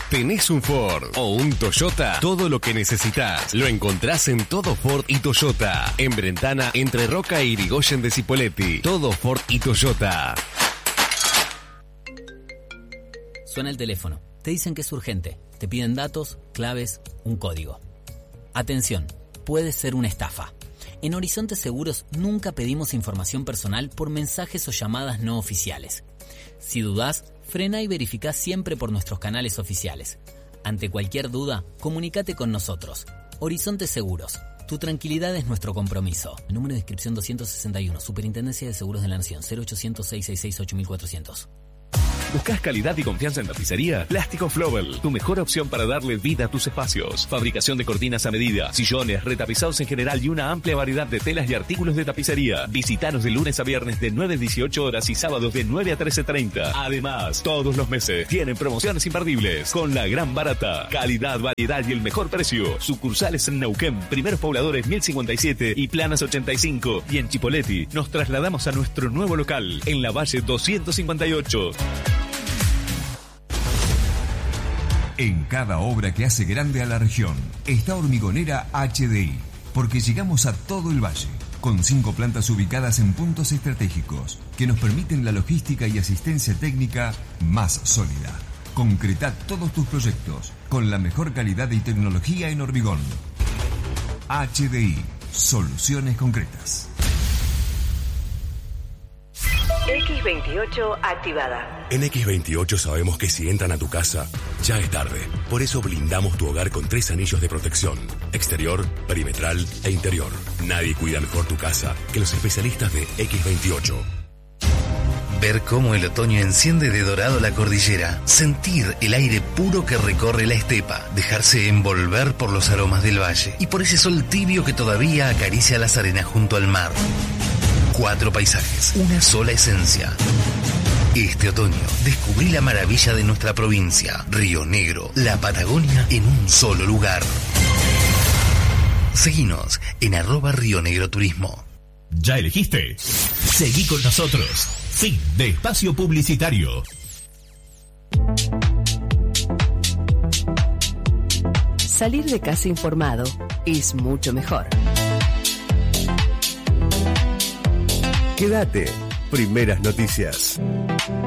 ¿Tenés un Ford o un Toyota? Todo lo que necesitas lo encontrás en Todo Ford y Toyota. En Brentana, entre Roca e Irigoyen de Cipolletti. Todo Ford y Toyota. Suena el teléfono. Te dicen que es urgente. Te piden datos, claves, un código. Atención, puede ser una estafa. En Horizonte Seguros nunca pedimos información personal por mensajes o llamadas no oficiales. Si dudás, frena y verificá siempre por nuestros canales oficiales. Ante cualquier duda, comunícate con nosotros. Horizonte Seguros. Tu tranquilidad es nuestro compromiso. Número de inscripción 261. Superintendencia de Seguros de la Nación. 0800-666-8400. ¿Buscas calidad y confianza en tapicería? Plástico Flowell, tu mejor opción para darle vida a tus espacios. Fabricación de cortinas a medida, sillones, retapizados en general y una amplia variedad de telas y artículos de tapicería. Visítanos de lunes a viernes de 9 a 18 horas y sábados de 9 a 13:30. Además, todos los meses tienen promociones imperdibles con la gran barata. Calidad, variedad y el mejor precio. Sucursales en Neuquén, Primeros Pobladores 1057 y Planas 85. Y en Cipolletti nos trasladamos a nuestro nuevo local en la Valle 258. En cada obra que hace grande a la región está Hormigonera HDI, porque llegamos a todo el valle, con 5 plantas ubicadas en puntos estratégicos que nos permiten la logística y asistencia técnica más sólida. Concreta todos tus proyectos con la mejor calidad y tecnología en hormigón. HDI, soluciones concretas. X28 activada. En X28 sabemos que si entran a tu casa, ya es tarde. Por eso blindamos tu hogar con 3 anillos de protección: exterior, perimetral e interior. Nadie cuida mejor tu casa que los especialistas de X28. Ver cómo el otoño enciende de dorado la cordillera, sentir el aire puro que recorre la estepa, dejarse envolver por los aromas del valle y por ese sol tibio que todavía acaricia las arenas junto al mar. 4 paisajes, una sola esencia. Este otoño descubrí la maravilla de nuestra provincia, Río Negro, la Patagonia en un solo lugar. Seguinos en @RioNegroTurismo. ¿Ya elegiste? Seguí con nosotros. Fin de espacio publicitario. Salir de casa informado es mucho mejor. Quédate. Primeras noticias.